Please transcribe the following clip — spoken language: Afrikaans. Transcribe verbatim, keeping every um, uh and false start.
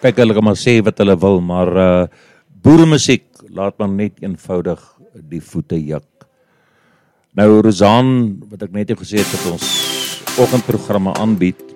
Kyk, hulle kan maar sê wat hulle wil, maar uh, boeremusiek laat maar net eenvoudig die voete juk. Nou, Rozaan, wat ek net jou gesê het, dat ons oggendprogramme aanbied,